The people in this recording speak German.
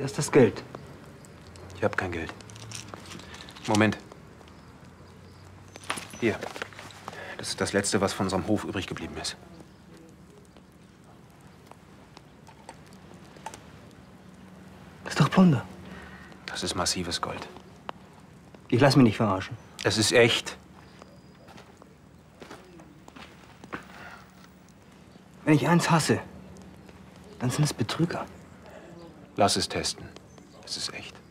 Erst das Geld. Ich habe kein Geld. Moment. Hier. Das ist das Letzte, was von unserem Hof übrig geblieben ist. Das ist doch Plunder. Das ist massives Gold. Ich lass mich nicht verarschen. Es ist echt. Wenn ich eins hasse, dann sind es Betrüger. Lass es testen. Es ist echt.